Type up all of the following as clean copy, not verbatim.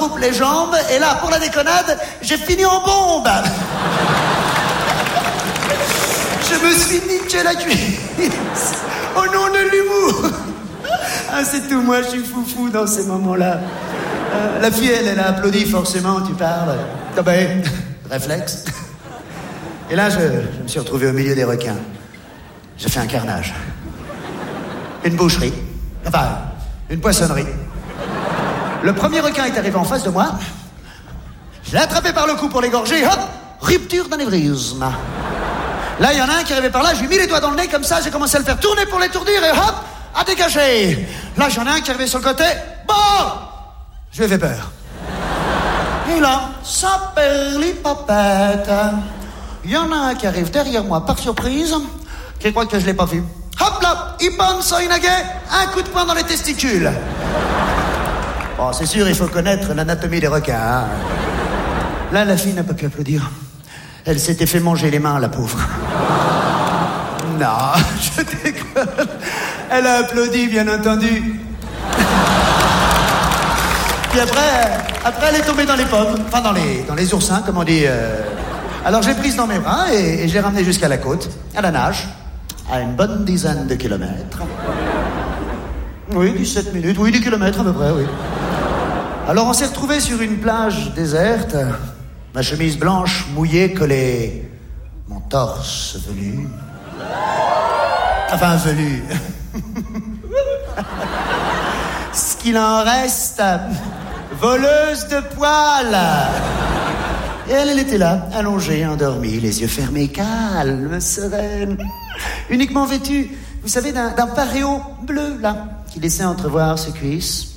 regroupe les jambes, et là, pour la déconnade, j'ai fini en bombe. Je me suis niqué la cuisse. Au nom de l'humour. Ah, c'est tout, moi, je suis foufou dans ces moments-là. La fille, elle a applaudi forcément, tu parles. Ah ben, réflexe. Et là, je me suis retrouvé au milieu des requins. J'ai fait un carnage. Une boucherie. Enfin, une poissonnerie. Le premier requin est arrivé en face de moi. Je l'ai attrapé par le cou pour l'égorger. Hop, rupture d'anévrisme. Là, il y en a un qui est arrivé par là. Je lui ai mis les doigts dans le nez comme ça. J'ai commencé à le faire tourner pour l'étourdir et hop, à dégager. Là, j'en ai un qui est arrivé sur le côté. Bon, je lui ai fait peur. Et là, ça perlipapette. Il y en a un qui arrive derrière moi par surprise, qui croit que je l'ai pas vu. Hop là, Ippon Soinage, un coup de poing dans les testicules. Bon, c'est sûr, il faut connaître l'anatomie des requins. Hein. Là, la fille n'a pas pu applaudir. Elle s'était fait manger les mains, la pauvre. Non, je déconne. Elle a applaudi, bien entendu. Puis après, elle est tombée dans les pommes. Enfin, dans les oursins, comme on dit. Alors, je l'ai prise dans mes bras et je l'ai ramenée jusqu'à la côte, à la nage, à une bonne dizaine de kilomètres. Oui, 17 minutes. Oui, 10 kilomètres à peu près, oui. Alors, on s'est retrouvés sur une plage déserte. Ma chemise blanche mouillée collait mon torse velu. Enfin, velu. Ce qu'il en reste, voleuse de poils. Et elle était là, allongée, endormie, les yeux fermés, calme, sereine. Uniquement vêtue, vous savez, d'un paréo bleu, là, qui laissait entrevoir ses cuisses.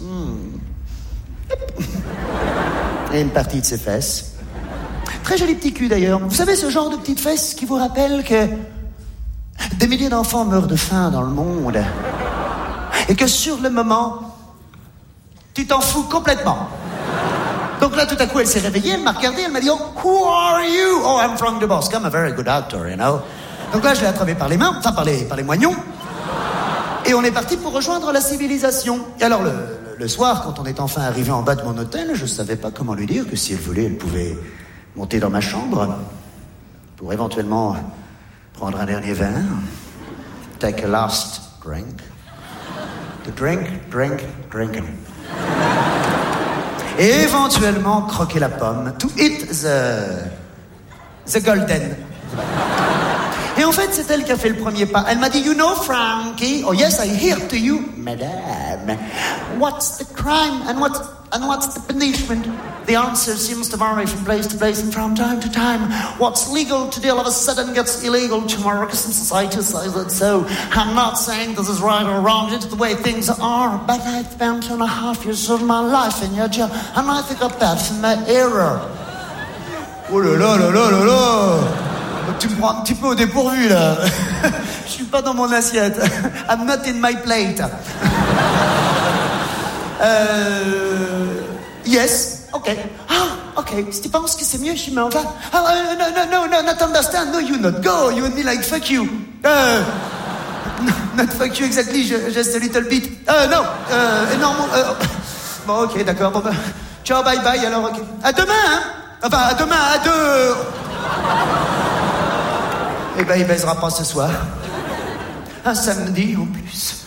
Et une partie de ses fesses. Très joli petit cul d'ailleurs. Vous savez, ce genre de petites fesses qui vous rappellent que des milliers d'enfants meurent de faim dans le monde. Et que sur le moment, tu t'en fous complètement. Donc là, tout à coup, elle s'est réveillée, elle m'a regardé, elle m'a dit, oh, who are you? Oh, I'm Frank Dubosc, I'm a very good actor, you know. Donc là, je l'ai attrapé par les mains, enfin par les moignons. Et on est parti pour rejoindre la civilisation. Et alors, le soir, quand on est enfin arrivé en bas de mon hôtel, je savais pas comment lui dire que si elle voulait, elle pouvait monter dans ma chambre pour éventuellement prendre un dernier verre. Take a last drink. To drink. Et éventuellement croquer la pomme. To eat the golden. Et en fait, c'est elle qui a fait le premier pas. Elle m'a dit, you know, Frankie. Oh yes, I hear to you, madame. What's the crime and what's the punishment? The answer seems to vary from place to place and from time to time. What's legal today all of a sudden gets illegal tomorrow because society says it so. I'm not saying this is right or wrong, it's the way things are, but I've spent 2.5 years of my life in your jail and I think I've passed my error. Oh là là là là là là! Tu me prends un petit peu au dépourvu, là. Je suis pas dans mon assiette. I'm not in my plate. Yes, ok. Ah, ok. Si tu penses que c'est mieux, je m'en vais. No, not understand. No, you not go. You and me like fuck you. Not fuck you exactly, just a little bit. No, énorme. Bon, ok, d'accord. Bon, ciao, bye bye, alors, ok. À demain, hein. Enfin, à demain, à deux. Eh ben, il baisera pas ce soir. Un samedi, en plus.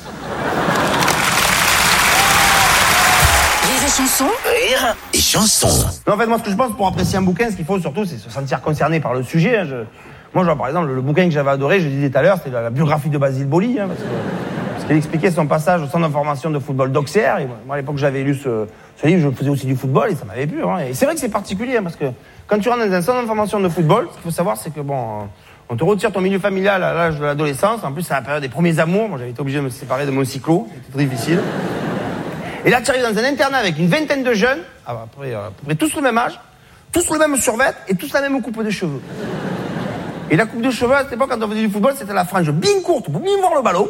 Rire et chanson. Rire et chanson. Non, en fait, moi, ce que je pense, pour apprécier un bouquin, ce qu'il faut surtout, c'est se sentir concerné par le sujet. Hein. Moi, genre, par exemple, le bouquin que j'avais adoré, je le disais tout à l'heure, c'était la biographie de Basile Boli, hein, parce qu'il expliquait son passage au centre d'information de football d'Auxerre. Et moi, à l'époque, j'avais lu ce livre, je faisais aussi du football et ça m'avait plu. Hein. Et c'est vrai que c'est particulier, hein, parce que quand tu rentres dans un centre d'information de football, ce qu'il faut savoir, c'est que, bon... on te retire ton milieu familial à l'âge de l'adolescence. En plus, c'est la période des premiers amours. Moi, j'avais été obligé de me séparer de mon cyclo. C'était très difficile. Et là, tu arrives dans un internat avec une vingtaine de jeunes, à peu près tous le même âge, tous le même survêt et tous la même coupe de cheveux. Et la coupe de cheveux, à cette époque, quand on faisait du football, c'était la frange bien courte pour bien voir le ballon.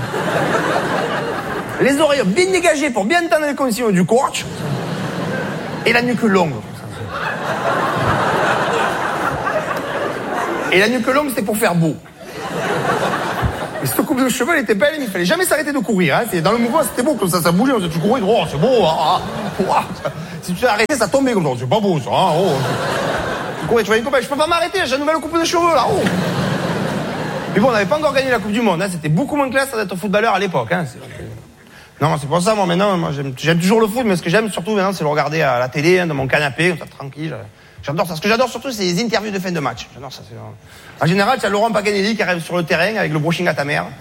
Les oreilles bien dégagées pour bien entendre les consignes du coach. Et la nuque longue. Et la nuque longue, c'était pour faire beau. Et cette coupe de cheveux, elle était belle, mais il fallait jamais s'arrêter de courir. Hein. Dans le mouvement, c'était beau, comme ça bougeait. Tu courais, oh, c'est beau. Si tu t'es arrêté, ça tombait comme ça. C'est pas beau, ça. Hein, oh. Tu courais, tu vois une copain, je peux pas m'arrêter, j'ai une nouvelle coupe de cheveux, là. Oh. Mais bon, on n'avait pas encore gagné la Coupe du Monde. Hein. C'était beaucoup moins classe d'être footballeur à l'époque. Hein. Non, c'est pour ça, moi, maintenant, j'aime toujours le foot, mais ce que j'aime surtout maintenant, c'est le regarder à la télé, hein, dans mon canapé, comme ça, tranquille. J'adore ça. Ce que j'adore surtout, c'est les interviews de fin de match. J'adore ça. En général, tu as Laurent Paganelli qui arrive sur le terrain avec le brushing à ta mère.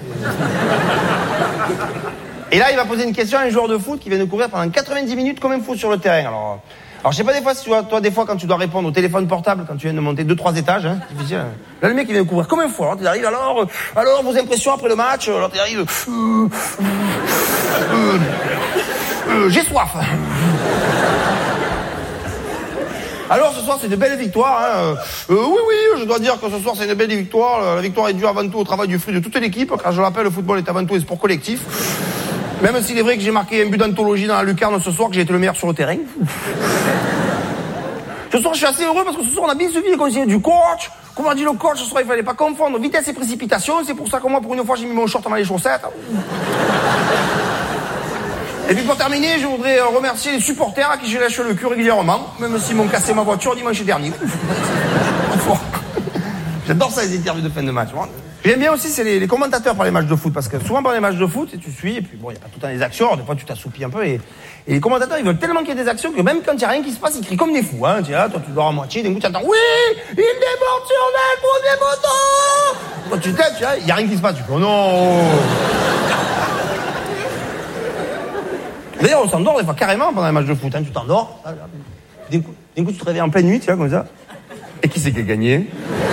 Et là, il va poser une question à un joueur de foot qui vient de courir pendant 90 minutes comme un fou sur le terrain. Alors je sais pas des fois si toi, des fois, quand tu dois répondre au téléphone portable, quand tu viens de monter 2-3 étages, hein, difficile. Là, le mec, il vient de courir comme un fou. Alors, tu arrives, alors, vos impressions après le match. Alors, tu arrives, j'ai soif. Alors, ce soir, c'est une belle victoire. Hein. Oui, je dois dire que ce soir, c'est une belle victoire. La victoire est due avant tout au travail du fruit de toute l'équipe. Car je l'appelle, le football est avant tout un sport collectif. Même s'il est vrai que j'ai marqué un but d'anthologie dans la lucarne ce soir, que j'ai été le meilleur sur le terrain. Ce soir, je suis assez heureux parce que ce soir, on a bien suivi les conseils du coach. Comme a dit le coach, ce soir, il fallait pas confondre vitesse et précipitation. C'est pour ça que moi, pour une fois, j'ai mis mon short avant les chaussettes. Et puis pour terminer, je voudrais remercier les supporters à qui je lèche le cul régulièrement, même s'ils m'ont cassé ma voiture dimanche dernier. J'adore ça, les interviews de fin de match. J'aime bien aussi, c'est les commentateurs par les matchs de foot, parce que souvent par les matchs de foot, tu suis, et puis bon, il n'y a pas tout le temps des actions, des fois tu t'assoupis un peu, et les commentateurs, ils veulent tellement qu'il y ait des actions que même quand il n'y a rien qui se passe, ils crient comme des fous. Hein. Tu es là, toi tu dors à moitié, d'un coup tu entends, oui, il déborde sur le premier poteau. Toi tu t'aides, tu vois, il n'y a rien qui se passe, tu dis, oh non. D'ailleurs, on s'endort des fois carrément pendant les matchs de foot, hein. Tu t'endors, d'un coup tu te réveilles en pleine nuit, tu vois, comme ça. Et qui c'est qui a gagné?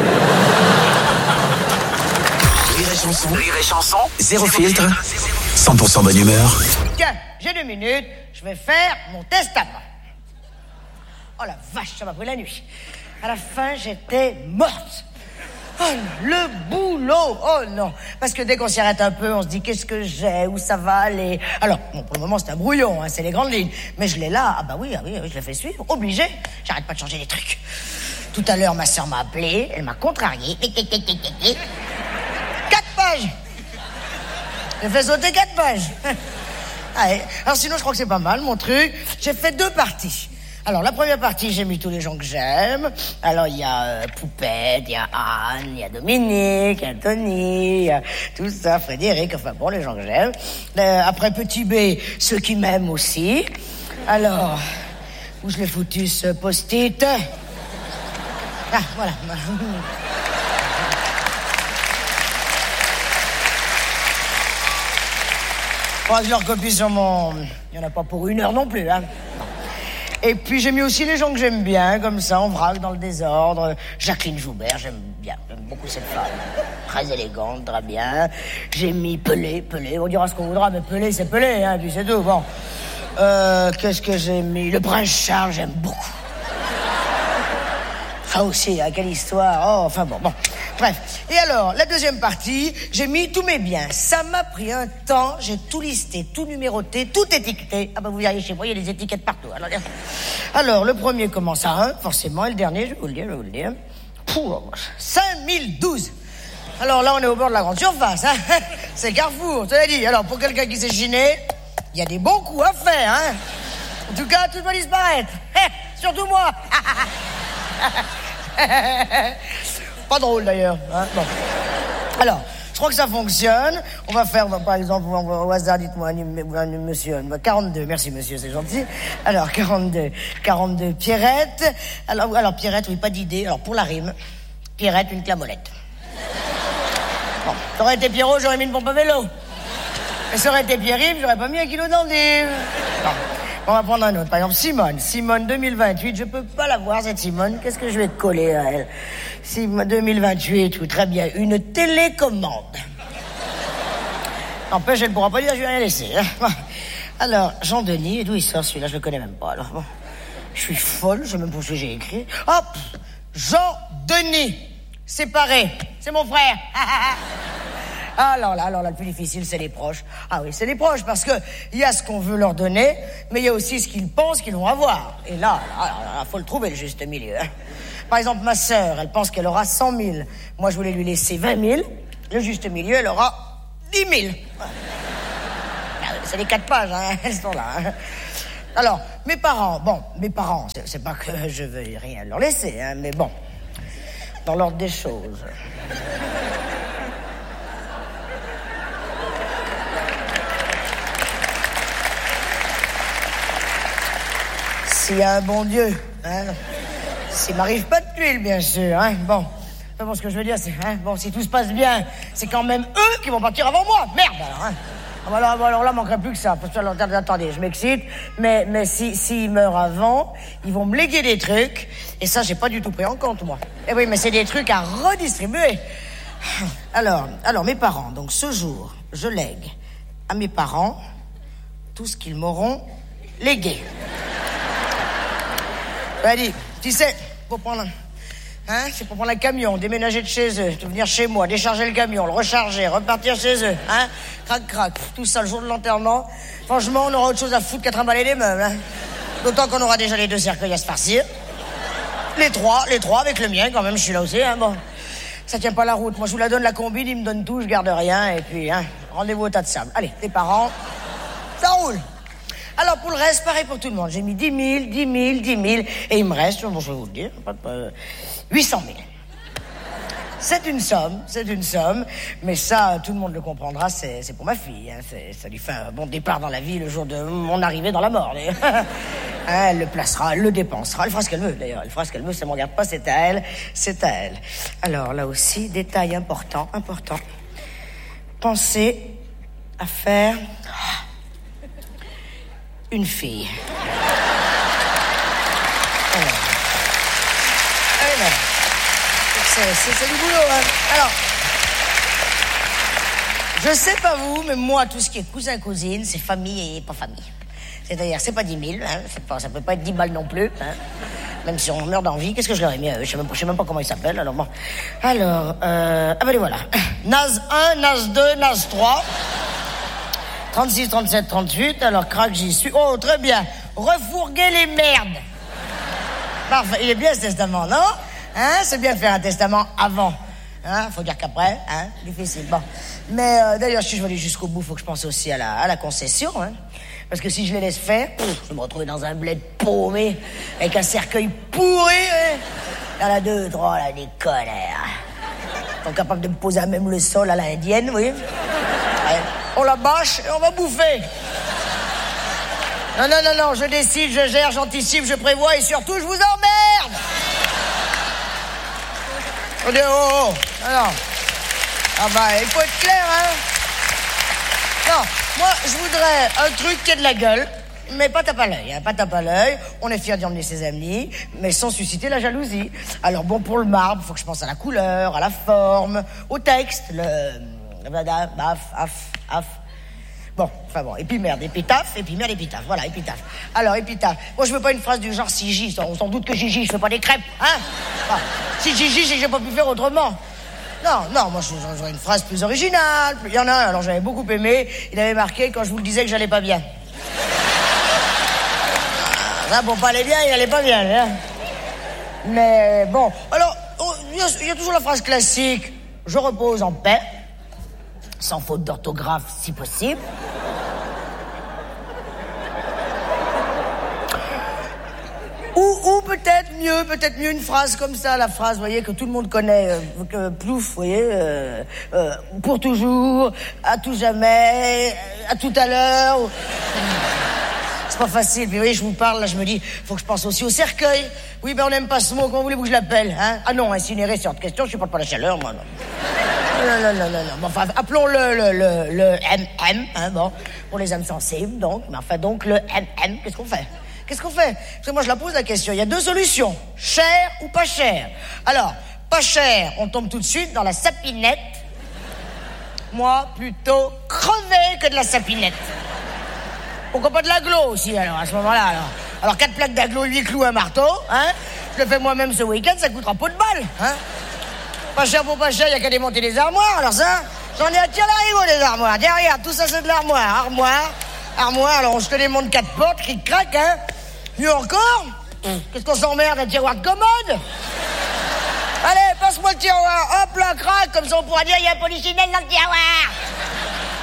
Rire et chanson, zéro filtre, 100% bonne humeur. Tiens, j'ai 2 minutes, je vais faire mon testament. Oh la vache, ça m'a pris la nuit. À la fin, j'étais morte. Oh, le boulot, oh non. Parce que dès qu'on s'y arrête un peu, on se dit qu'est-ce que j'ai, où ça va aller. Alors, bon, pour le moment, c'est un brouillon, hein, c'est les grandes lignes. Mais je l'ai là, ah oui, je l'ai fait suivre, obligé. J'arrête pas de changer les trucs. Tout à l'heure, ma sœur m'a appelé, elle m'a contrarié. 4 pages. J'ai fait sauter 4 pages. Allez. Alors sinon, je crois que c'est pas mal, mon truc. J'ai fait 2 parties. Alors, la première partie, j'ai mis tous les gens que j'aime. Alors, il y a Poupette, il y a Anne, il y a Dominique, il y a Tony, il y a tout ça, Frédéric, enfin bon, les gens que j'aime. Après Petit B, ceux qui m'aiment aussi. Alors, où je l'ai foutu, ce post-it? Ah, voilà. Bon, je leur copie sur mon... Il n'y en a pas pour 1 heure non plus, hein. Et puis j'ai mis aussi les gens que j'aime bien, comme ça, en vrac, dans le désordre. Jacqueline Joubert, j'aime beaucoup cette femme. Très élégante, très bien. J'ai mis Pelé, on dira ce qu'on voudra, mais Pelé, c'est Pelé, hein, puis c'est tout, bon. Qu'est-ce que j'ai mis? Le prince Charles, j'aime beaucoup. Ça aussi, hein, quelle histoire, oh, enfin bon. Bref. Et alors, la deuxième partie, j'ai mis tous mes biens. Ça m'a pris un temps, j'ai tout listé, tout numéroté, tout étiqueté. Ah vous verriez chez moi, il y a des étiquettes partout. Alors, le premier commence à 1, forcément, et le dernier, je vais vous le dire. 5012. Alors là, on est au bord de la grande surface, hein. C'est Carrefour, tu l'as dit. Alors, pour quelqu'un qui s'est chiné, il y a des bons coups à faire, hein. En tout cas, tout doit disparaître. Surtout moi. Pas drôle d'ailleurs, hein. Bon. Alors, je crois que ça fonctionne. On va faire, par exemple, au hasard, dites-moi, monsieur, 42, merci monsieur, c'est gentil. Alors, 42, Pierrette. Alors Pierrette, oui, pas d'idée. Alors, pour la rime, Pierrette, une clamolette. Bon, ça aurait été Pierrot, j'aurais mis une pompe à vélo. Et ça aurait été Pierre-Yves, j'aurais pas mis 1 kilo d'endive. On va prendre un autre. Par exemple, Simone 2028, je peux pas la voir, cette Simone. Qu'est-ce que je vais coller à elle? Simone 2028, oui, très bien. Une télécommande. N'empêche, elle ne pourra pas dire, je vais rien laisser. Hein. Alors, Jean-Denis, d'où il sort celui-là? Je le connais même pas. Alors, bon, je suis folle, je sais même pas ce que j'ai écrit. Hop, Jean-Denis, séparé, c'est mon frère. Alors là, le plus difficile, c'est les proches. Ah oui, c'est les proches, parce que il y a ce qu'on veut leur donner, mais il y a aussi ce qu'ils pensent qu'ils vont avoir. Et là, faut le trouver, le juste milieu. Hein. Par exemple, ma sœur, elle pense qu'elle aura 100 000. Moi, je voulais lui laisser 20 000. Le juste milieu, elle aura 10 10 000. C'est les 4 pages, hein, elles sont là. Hein. Alors, mes parents, c'est pas que je veux rien leur laisser, hein, mais bon, dans l'ordre des choses. S'il y a un bon Dieu, hein, s'il m'arrive pas de tuile, bien sûr, hein, bon, ce que je veux dire, c'est, hein, bon, si tout se passe bien, c'est quand même eux qui vont partir avant moi, merde, alors, hein. Alors là, manquerait plus que ça. Parce que, alors, attendez, je m'excite. Mais s'ils meurent avant, ils vont me léguer des trucs. Et ça, j'ai pas du tout pris en compte, moi. Eh oui, mais c'est des trucs à redistribuer. Alors, mes parents. Donc, ce jour, je lègue à mes parents tout ce qu'ils m'auront légué. Allez, tu sais, pour prendre... Hein, c'est pour prendre un camion, déménager de chez eux, venir chez moi, décharger le camion, le recharger, repartir chez eux, hein, crac, tout ça le jour de l'enterrement. Franchement, on aura autre chose à foutre qu'à trimballer les meubles, hein. D'autant qu'on aura déjà les 2 cercueils à se farcir. Les trois avec le mien quand même, je suis là aussi, hein, bon. Ça tient pas la route, moi je vous la donne la combine, ils me donnent tout, je garde rien, et puis, hein, rendez-vous au tas de sable. Allez, tes parents, ça roule. Alors, pour le reste, pareil pour tout le monde. J'ai mis 10 000, et il me reste, bon, je vais vous le dire, 800 000. C'est une somme, mais ça, tout le monde le comprendra, c'est pour ma fille. Hein, ça lui fait un bon départ dans la vie le jour de mon arrivée dans la mort. Elle le placera, elle le dépensera, elle fera ce qu'elle veut d'ailleurs. Elle fera ce qu'elle veut, ça ne me regarde pas, c'est à elle. Alors là aussi, détail important. Pensez à faire une fille. C'est du boulot, hein. Alors, je sais pas vous, mais moi, tout ce qui est cousin-cousine, c'est famille et pas famille. C'est-à-dire, c'est pas 10 000, hein, ça peut pas être 10 balles non plus, hein. Même si on meurt d'envie, qu'est-ce que je leur ai mis à eux? Je sais même pas comment ils s'appellent, alors bon. Alors, les voilà. Naz 1, Naz 2, Naz 3. 36, 37, 38, alors crac, j'y suis. Oh, très bien. Refourguer les merdes. Parfait, il est bien ce testament, non? Hein, c'est bien de faire un testament avant. Hein, faut dire qu'après, hein, difficile. Bon. Mais d'ailleurs, si je veux aller jusqu'au bout, faut que je pense aussi à la concession, hein. Parce que si je les laisse faire, je vais me retrouver dans un bled paumé, avec un cercueil pourri, hein. Il y en a 2, 3, là, des connards. Ils sont capables de me poser à même le sol à l'indienne, vous voyez. Ouais. On la bâche et on va bouffer. Non, je décide, je gère, j'anticipe, je prévois et surtout, je vous emmerde. Oh. Alors. Ah bah, il faut être clair, hein. Non, moi, je voudrais un truc qui ait de la gueule, mais pas tape à l'œil, hein, pas tape à l'œil. On est fiers d'y emmener ses amis, mais sans susciter la jalousie. Alors bon, pour le marbre, faut que je pense à la couleur, à la forme, au texte, Bon, et puis merde, épitaphe, voilà, épitaphe. Alors, épitaphe. Moi, je veux pas une phrase du genre si J, on s'en doute que Gigi, je fais pas des crêpes, hein. Enfin, si Gigi, c'est que j'ai pas pu faire autrement. Non, moi, j'aurais une phrase plus originale. Il y en a un, alors j'avais beaucoup aimé, il avait marqué quand je vous le disais que j'allais pas bien. Ça, pour pas aller bien, il allait pas bien, hein. Mais bon, alors, il y a toujours la phrase classique, je repose en paix. Sans faute d'orthographe, si possible. Ou peut-être mieux une phrase comme ça, la phrase, vous voyez, que tout le monde connaît, plouf, vous voyez, pour toujours, à tout jamais, à tout à l'heure. C'est pas facile, puis vous voyez, je vous parle, là, je me dis, faut que je pense aussi au cercueil. Oui, ben on n'aime pas ce mot, comment voulez-vous que je l'appelle, hein? Ah non, incinérer, c'est hors de question, je supporte pas la chaleur, moi, non. Non. Bon, enfin, appelons-le le MM, hein, bon, pour les âmes sensibles, donc. Mais enfin, donc, le MM, qu'est-ce qu'on fait? Parce que moi, je la pose la question. Il y a 2 solutions. Cher ou pas cher? Alors, pas cher, on tombe tout de suite dans la sapinette. Moi, plutôt crever que de la sapinette. Pourquoi pas de l'agglo aussi, alors, à ce moment-là, alors 4 plaques d'agglo, 8 clous, un marteau, hein? Je le fais moi-même ce week-end, ça coûtera pas de balle, hein? Pas cher pour pas cher, il y a qu'à démonter les armoires, alors ça, j'en ai à tirer l'arigot des armoires. Tiens, regarde, tout ça c'est de l'armoire. Armoire, alors on se démonte 4 portes, cric-crac, hein. Mieux encore, qu'est-ce qu'on s'emmerde, un tiroir de commode? Allez, passe-moi le tiroir, hop là, crac, comme ça on pourra dire, il y a un polichinelle dans le tiroir.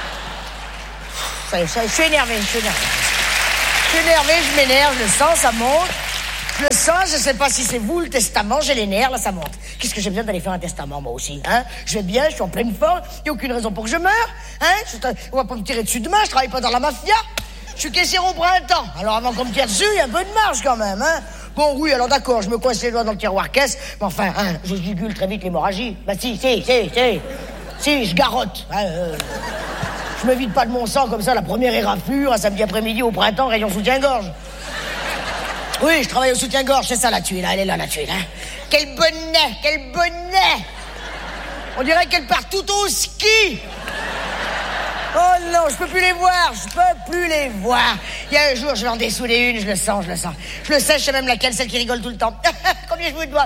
je suis énervé. Je suis énervé, je m'énerve, je le sens, ça monte. Je le sens, je sais pas si c'est vous, le testament, j'ai les nerfs, là, ça monte. Qu'est-ce que j'ai besoin d'aller faire un testament, moi aussi, hein? Je vais bien, je suis en pleine forme, y a aucune raison pour que je meure, hein? On va pas me tirer dessus demain, je travaille pas dans la mafia. Je suis caissière au printemps, alors avant qu'on me tire dessus, y a un peu de marge quand même, hein? Bon, oui, alors d'accord, je me coince les doigts dans le tiroir caisse, mais enfin, hein, je jugule très vite l'hémorragie. Bah si, je garrotte, hein, je me vide pas de mon sang comme ça, la première éraflure, un samedi après-midi au printemps, rayon soutien-gorge. Oui, je travaille au soutien-gorge, c'est ça la tuile, elle est là la tuile, hein. Quel bonnet! On dirait qu'elle part tout au ski. Oh non, je peux plus les voir. Il y a un jour, je vais en dessouler une, je le sens. Je le sais, je sais même laquelle, celle qui rigole tout le temps. Combien je vous dois?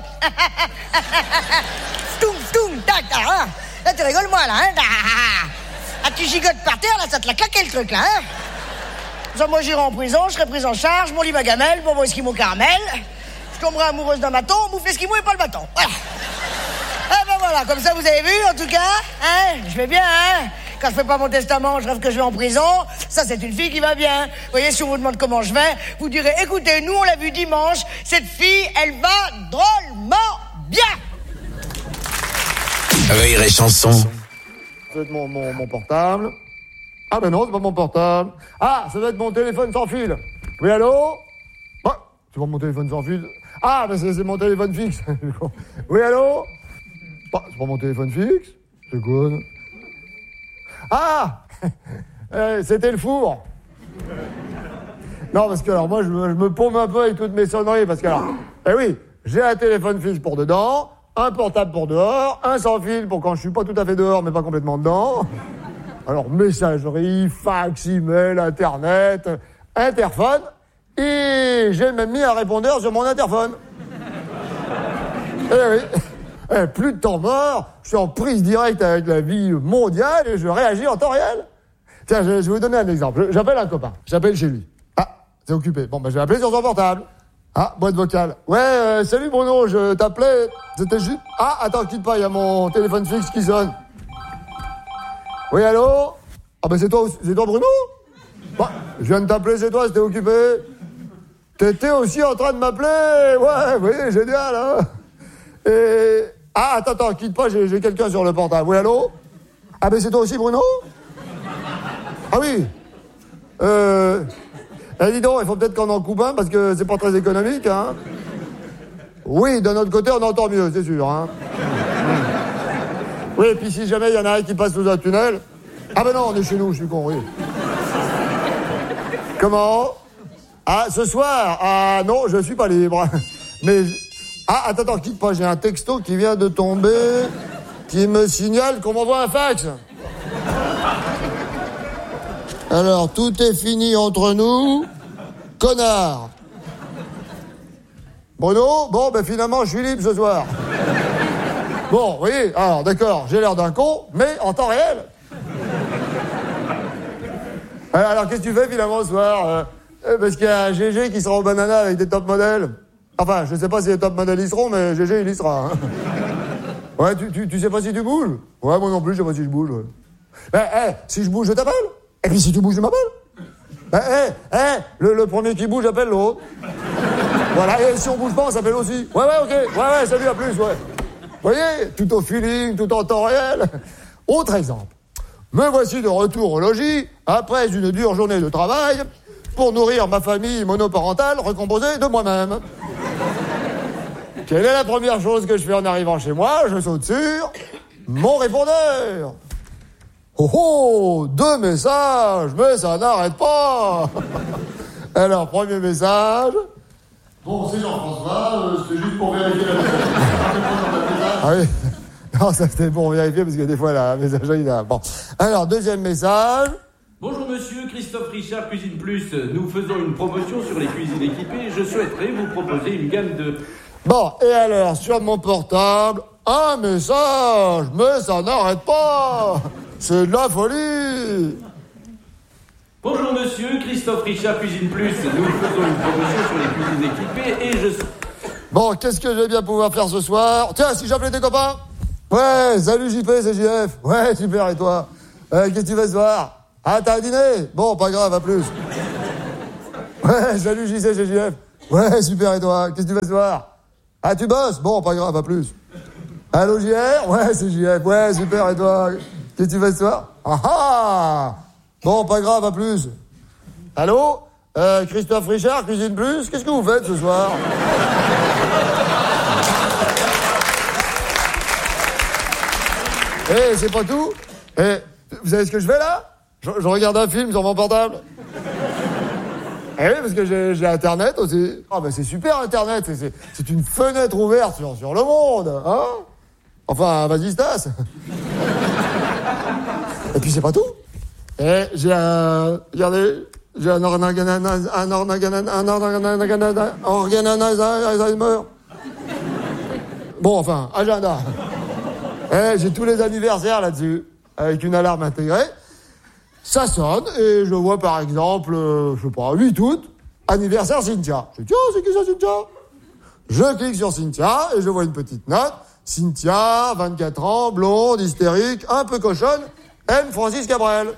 Stoum, tac, hein. Là, tu rigoles moi, là, hein. Ah, tu gigotes par terre, là, ça te l'a claqué le truc, là, hein. Genre, moi, j'irai en prison, je serai prise en charge, mon lit ma gamelle, bonbon esquimau caramel. Je tomberai amoureuse d'un bâton, bouffe esquimau et pas le bâton. Voilà. Ah ben voilà, comme ça, vous avez vu, en tout cas, hein. Je vais bien, hein. Quand je fais pas mon testament, je rêve que je vais en prison. Ça, c'est une fille qui va bien. Vous voyez, si on vous demande comment je vais, vous direz, écoutez, nous, on l'a vu dimanche, cette fille, elle va drôlement bien. Rire et chanson. Ça va être mon portable. Ah ben non, c'est pas mon portable. Ah, ça va être mon téléphone sans fil. Oui, allô? Bah, c'est pas mon téléphone sans fil. Ah, ben c'est mon téléphone fixe. Oui, allô? Bah, c'est pas mon téléphone fixe. C'est quoi? Ah, c'était le four. Non, parce que alors moi, je me paume un peu avec toutes mes sonneries, parce que alors, oui, j'ai un téléphone fixe pour dedans, un portable pour dehors, un sans fil pour quand je suis pas tout à fait dehors, mais pas complètement dedans. Alors, messagerie, fax, email, internet, interphone, et j'ai même mis un répondeur sur mon interphone. Eh oui, plus de temps mort, je suis en prise directe avec la vie mondiale et je réagis en temps réel. Tiens, je vais vous donner un exemple. J'appelle un copain, j'appelle chez lui. Ah, c'est occupé. Bon, ben je vais appeler sur son portable. Ah, boîte vocale. Ouais, salut Bruno, je t'appelais, c'était juste... Ah, attends, quitte pas, il y a mon téléphone fixe qui sonne. Oui, allô? Ah ben c'est toi Bruno? Bah, je viens de t'appeler, c'est toi, c'était occupé. T'étais aussi en train de m'appeler? Ouais, oui, génial, hein? Et... Ah, attends, quitte pas, j'ai quelqu'un sur le portable. Oui, allô? Ah ben c'est toi aussi Bruno? Ah oui. Dis donc, il faut peut-être qu'on en coupe un, parce que c'est pas très économique, hein? Oui, d'un autre côté, on entend mieux, c'est sûr, hein? Oui, et puis si jamais il y en a un qui passe sous un tunnel... Ah ben non, on est chez nous, je suis con, oui. Comment? Ah, ce soir? Ah non, je suis pas libre. Mais... Ah, attends, quitte pas, j'ai un texto qui vient de tomber, qui me signale qu'on m'envoie un fax. Alors, tout est fini entre nous. Connard. Bruno? Bon, ben finalement, je suis libre ce soir. Bon, oui, alors d'accord, j'ai l'air d'un con, mais en temps réel. Alors, qu'est-ce que tu fais finalement ce soir? Parce qu'il y a un GG qui sera au banana avec des top modèles. Enfin, je sais pas si les top modèles y seront, mais GG, il y sera. Hein. Ouais, tu sais pas si tu bouges? Ouais, moi non plus, je sais pas si je bouge. Ouais. Si je bouge, je t'appelle. Et puis si tu bouges, je m'appelle. Le premier qui bouge, appelle l'autre. Voilà, et si on bouge pas, on s'appelle aussi. Ouais, ok. Ouais, salut, à plus, ouais. Vous voyez, tout au feeling, tout en temps réel. Autre exemple. Me voici de retour au logis, après une dure journée de travail, pour nourrir ma famille monoparentale recomposée de moi-même. Quelle est la première chose que je fais en arrivant chez moi? Je saute sur mon répondeur. Oh, 2 messages, mais ça n'arrête pas. Alors, premier message. Bon, c'est Jean-François, c'était juste pour vérifier la messagerie. Ah oui. Non, ça c'était pour vérifier, parce que des fois, la messagerie, là... Bon. Alors, deuxième message. Bonjour monsieur, Christophe Richard, Cuisine Plus. Nous faisons une promotion sur les cuisines équipées. Je souhaiterais vous proposer une gamme de... Bon, et alors, sur mon portable, un message, mais ça n'arrête pas. C'est de la folie. Bonjour monsieur, Christophe Richard, Cuisine Plus. Nous faisons une promotion sur les cuisines équipées et je... Bon, qu'est-ce que je vais bien pouvoir faire ce soir? Tiens, si j'appelais tes copains? Ouais, salut JP, c'est JF. Ouais, super, et toi? Qu'est-ce que tu fais ce soir? Ah, t'as un dîner? Bon, pas grave, à plus. Ouais, salut JC chez JF. Ouais, super, et toi? Qu'est-ce que tu vas ce soir? Ah, tu bosses? Bon, pas grave, à plus. Allô, JR? Ouais, c'est JF. Ouais, super, et toi? Qu'est-ce que tu fais ce soir? Ah ah! Bon, pas grave, à plus. Allô? Christophe Richard, Cuisine Plus? Qu'est-ce que vous faites ce soir? Eh, c'est pas tout. Eh, vous savez ce que je fais là? Je regarde un film sur mon portable. Eh oui, parce que j'ai Internet aussi. Ah ben c'est super Internet, c'est une fenêtre ouverte sur le monde, hein? Enfin, vas-y, Stas. Et puis c'est pas tout. Eh, j'ai un organizer. Bon, enfin, agenda. Eh, j'ai tous les anniversaires là-dessus, avec une alarme intégrée. Ça sonne, et je vois par exemple, je sais pas, 8 août, anniversaire Cynthia. Je dis, tiens, c'est qui ça, Cynthia? Je clique sur Cynthia, et je vois une petite note. Cynthia, 24 ans, blonde, hystérique, un peu cochonne, aime Francis Cabrel.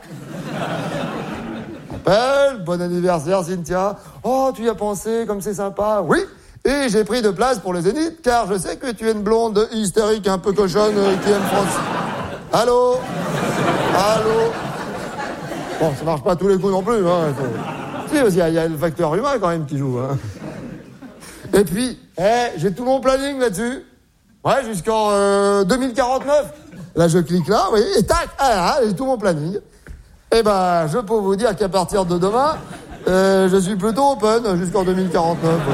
Appelle, bon anniversaire Cynthia. Oh, tu y as pensé, comme c'est sympa. Oui, et j'ai pris de place pour le Zénith, car je sais que tu es une blonde hystérique, un peu cochonne, qui aime Francis. Allô? Allô? Bon, ça marche pas tous les coups non plus, hein. Si, parce qu'il y a le facteur humain quand même qui joue, hein. Et puis, j'ai tout mon planning là-dessus. Ouais, jusqu'en 2049. Là, je clique là, oui, et tac, j'ai tout mon planning. Eh ben, je peux vous dire qu'à partir de demain, je suis plutôt open jusqu'en 2049. Oui.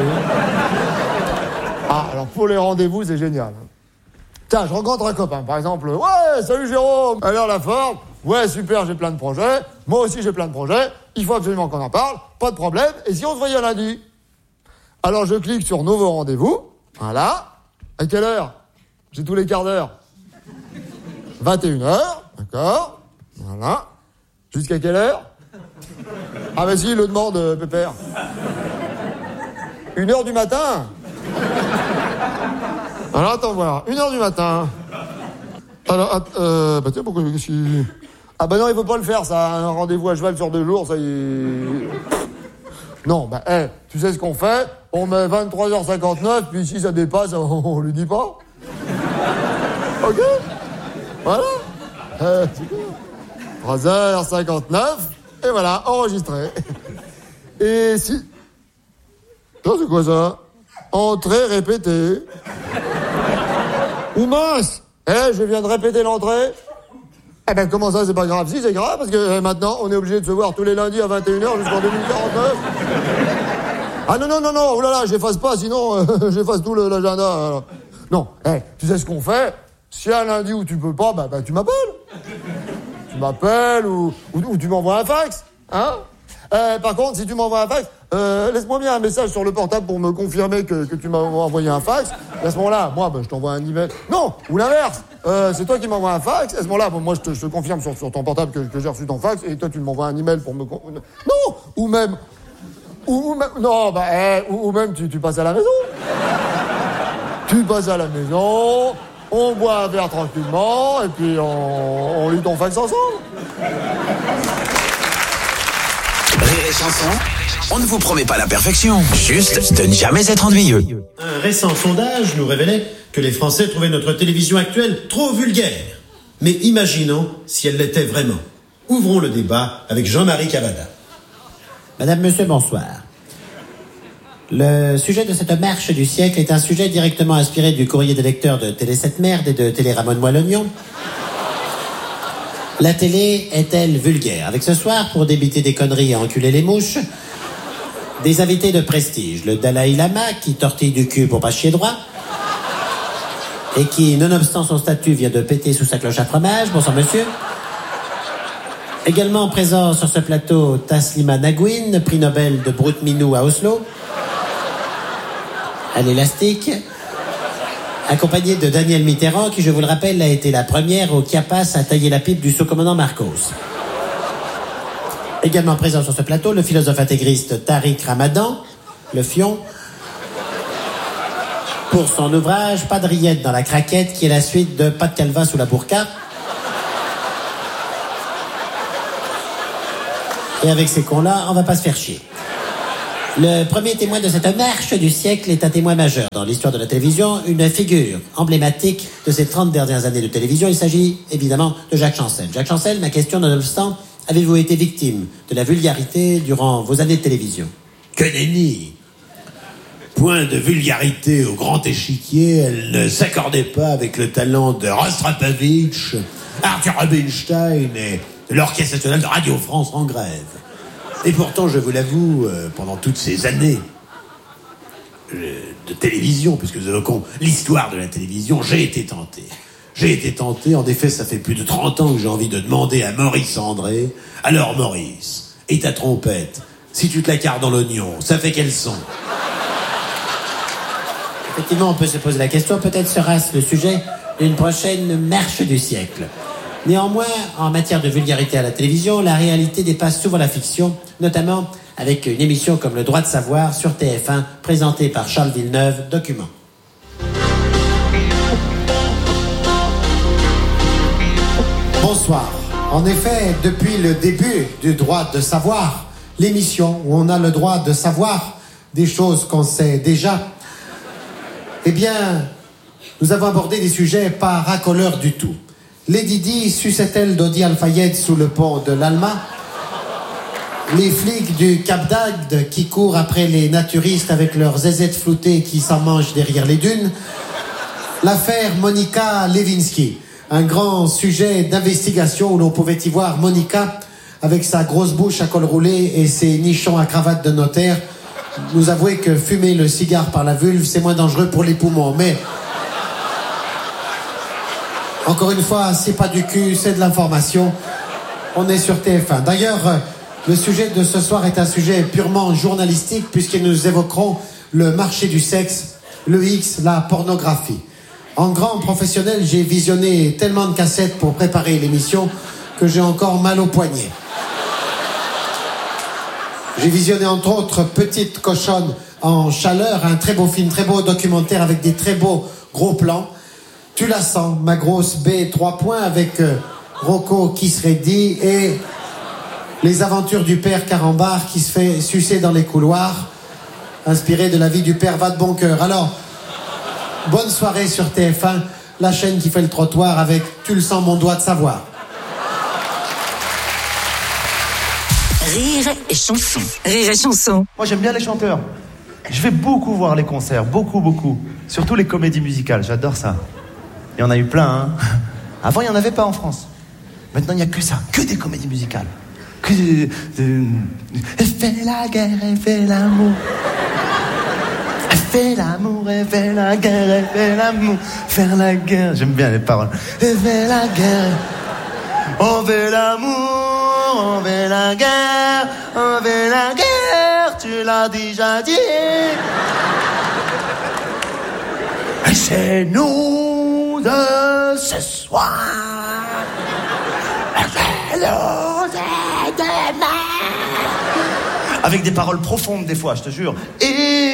Ah, alors pour les rendez-vous, c'est génial. Tiens, je rencontre un copain, par exemple. Ouais, salut Jérôme. Alors la forme. Ouais, super, j'ai plein de projets. Moi aussi, j'ai plein de projets. Il faut absolument qu'on en parle. Pas de problème. Et si on se voyait lundi? Alors, je clique sur nouveau rendez-vous. Voilà. À quelle heure? J'ai tous les quarts d'heure. 21h. D'accord. Voilà. Jusqu'à quelle heure? Ah, bah si, il le demande, Pépère. 1h du matin? Alors, attends voir. 1h du matin. Alors, bah tiens, pourquoi je suis... Ah bah non, il faut pas le faire, ça. Un rendez-vous à cheval sur 2 jours, ça y est... Non, bah, tu sais ce qu'on fait? On met 23h59, puis si ça dépasse, on lui dit pas. Ok? Voilà. 3h59, et voilà, enregistré. Et si... Oh, c'est quoi ça? Entrée répétée. Ou mince! Je viens de répéter l'entrée. Eh ben, comment ça, c'est pas grave? Si, c'est grave, parce que maintenant, on est obligé de se voir tous les lundis à 21h jusqu'en 2049. Ah non, oh là là, j'efface pas, sinon, j'efface tout l'agenda. Alors. Non, tu sais ce qu'on fait? Si un lundi où tu peux pas, bah tu m'appelles. Tu m'appelles ou tu m'envoies un fax, hein? Par contre, si tu m'envoies un fax, laisse-moi bien un message sur le portable pour me confirmer que tu m'as envoyé un fax. Et à ce moment-là, moi, je t'envoie un email. Non, ou l'inverse. C'est toi qui m'envoies un fax. À ce moment-là, moi, je te confirme sur ton portable que j'ai reçu ton fax. Et toi, tu m'envoies un email pour me... Non, ou même... non, ou même tu passes à la maison. Tu passes à la maison, on boit un verre tranquillement, et puis on lit ton fax ensemble. Rire et chanson, on ne vous promet pas la perfection, juste de ne jamais être ennuyeux. Un récent sondage nous révélait que les Français trouvaient notre télévision actuelle trop vulgaire. Mais imaginons si elle l'était vraiment. Ouvrons le débat avec Jean-Marie Cavada. Madame, Monsieur, bonsoir. Le sujet de cette marche du siècle est un sujet directement inspiré du courrier des lecteurs de Télé 7 Merde et de Télé Ramon Moellognon. La télé est-elle vulgaire? Avec ce soir, pour débiter des conneries et enculer les mouches, des invités de prestige. Le Dalai Lama, qui tortille du cul pour pas chier droit, et qui, nonobstant son statut, vient de péter sous sa cloche à fromage. Bonsoir, monsieur. Également présent sur ce plateau, Taslima Nagouine, prix Nobel de Brut Minou à Oslo, à l'élastique, accompagné de Daniel Mitterrand, qui, je vous le rappelle, a été la première au Chiapas à tailler la pipe du sous-commandant Marcos. Également présent sur ce plateau, le philosophe intégriste Tariq Ramadan, le fion, pour son ouvrage Pas de rillettes dans la craquette, qui est la suite de Pas de calva sous la burqa. Et avec ces cons-là, on va pas se faire chier. Le premier témoin de cette marche du siècle est un témoin majeur dans l'histoire de la télévision, une figure emblématique de ces 30 dernières années de télévision. Il s'agit évidemment de Jacques Chancel. Jacques Chancel, ma question nonobstant, avez-vous été victime de la vulgarité durant vos années de télévision? Que nenni! Point de vulgarité au grand échiquier, elle ne s'accordait pas avec le talent de Rostropovitch, Arthur Rubinstein et l'Orchestre national de Radio France en grève. Et pourtant, je vous l'avoue, pendant toutes ces années de télévision, puisque nous évoquons l'histoire de la télévision, j'ai été tenté. En effet, ça fait plus de 30 ans que j'ai envie de demander à Maurice André. Alors Maurice, et ta trompette, si tu te la carres dans l'oignon, ça fait quel son? Effectivement, on peut se poser la question, peut-être sera-ce le sujet d'une prochaine marche du siècle. Néanmoins, en matière de vulgarité à la télévision, la réalité dépasse souvent la fiction, notamment avec une émission comme Le Droit de Savoir sur TF1, présentée par Charles Villeneuve, Document. Bonsoir. En effet, depuis le début du Droit de Savoir, l'émission où on a le droit de savoir des choses qu'on sait déjà, eh bien, nous avons abordé des sujets pas racoleurs du tout. Lady Di suçait-elle Dodi Al-Fayed sous le pont de l'Alma? Les flics du Cap d'Agde qui courent après les naturistes avec leurs zézettes floutées qui s'en mangent derrière les dunes? L'affaire Monica Lewinsky, un grand sujet d'investigation où l'on pouvait y voir Monica avec sa grosse bouche à col roulé et ses nichons à cravate de notaire nous avouer que fumer le cigare par la vulve, c'est moins dangereux pour les poumons. Mais encore une fois, c'est pas du cul, c'est de l'information. On est sur TF1. D'ailleurs, le sujet de ce soir est un sujet purement journalistique puisque nous évoquerons le marché du sexe, le X, la pornographie. En grand professionnel, j'ai visionné tellement de cassettes pour préparer l'émission que j'ai encore mal au poignet. J'ai visionné entre autres Petite cochonne en chaleur, un très beau film, très beau documentaire avec des très beaux gros plans. Tu la sens, ma grosse B 3 points avec Rocco qui serait dit et les aventures du père Carambar qui se fait sucer dans les couloirs, inspiré de la vie du père Va de bon cœur. Alors, bonne soirée sur TF1, la chaîne qui fait le trottoir avec Tu le sens mon doigt de savoir. Rire et chanson. Rire et chanson. Moi, j'aime bien les chanteurs. Je vais beaucoup voir les concerts, beaucoup. Surtout les comédies musicales, j'adore ça. Il y en a eu plein, hein. Avant, il n'y en avait pas en France. Maintenant, il n'y a que ça, que des comédies musicales. Que Elle fait la guerre, elle fait l'amour. Elle fait l'amour, elle fait la guerre, elle fait l'amour. Faire la guerre, j'aime bien les paroles. Elle fait la guerre, on fait l'amour, on fait la guerre, on fait la guerre, tu l'as déjà dit. Et c'est nous de ce soir. Avec des paroles profondes des fois, je te jure. Et